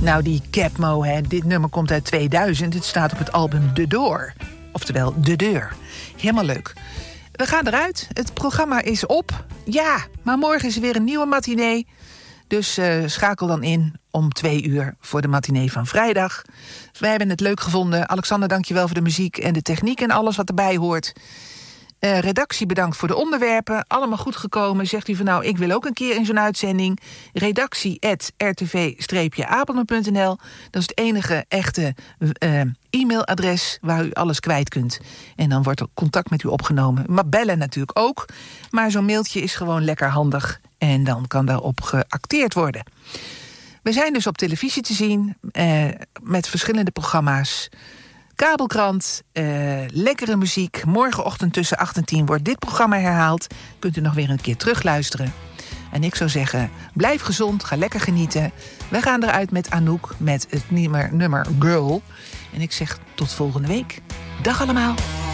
Nou, die Capmo, hè, dit nummer komt uit 2000. Het staat op het album De Door. Oftewel De Deur. Helemaal leuk. We gaan eruit. Het programma is op. Ja, maar morgen is er weer een nieuwe matinee. Dus schakel dan in om 2 uur voor de matinee van vrijdag. Wij hebben het leuk gevonden. Alexander, dank je wel voor de muziek en de techniek en alles wat erbij hoort. Redactie bedankt voor de onderwerpen. Allemaal goed gekomen. Zegt u van nou, ik wil ook een keer in zo'n uitzending. Redactie@rtv-apeldoorn.nl. Dat is het enige echte e-mailadres waar u alles kwijt kunt. En dan wordt er contact met u opgenomen. Maar bellen natuurlijk ook. Maar zo'n mailtje is gewoon lekker handig. En dan kan daarop geacteerd worden. We zijn dus op televisie te zien. Met verschillende programma's. Kabelkrant, lekkere muziek. Morgenochtend tussen 8 en 10 wordt dit programma herhaald. Kunt u nog weer een keer terugluisteren. En ik zou zeggen, blijf gezond, ga lekker genieten. Wij gaan eruit met Anouk met het nummer Girl. En ik zeg tot volgende week. Dag allemaal.